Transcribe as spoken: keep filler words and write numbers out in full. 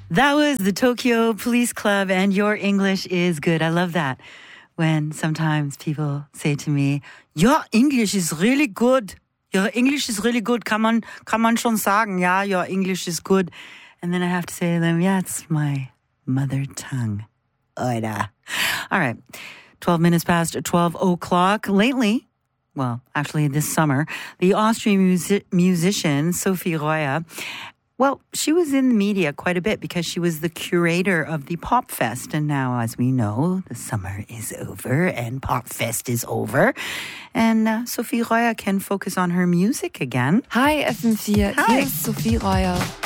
That was the Tokyo Police Club, and your English is good. I love that. When sometimes people say to me, your English is really good. Your English is really good. Kann man, kann man schon sagen, ja, your English is good. And then I have to say to them, yeah, it's my mother tongue. Oida. All right. twelve minutes past twelve o'clock. Lately, well, actually this summer, the Austrian music- musician Sophie Royer, well, she was in the media quite a bit because she was the curator of the Pop Fest. And now, as we know, the summer is over and Pop Fest is over. And uh, Sophie Royer can focus on her music again. Hi, F M four. Hi. Hier ist Sophie Royer.